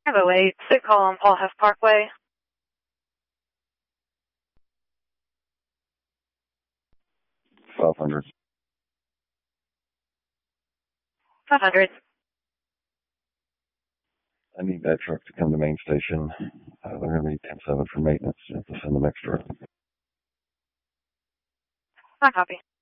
Bravo 8, sit call on Paul Huff Parkway. 500. 500. I need that truck to come to main station. They're going to need 10-7 for maintenance. You have to send them extra. I copy.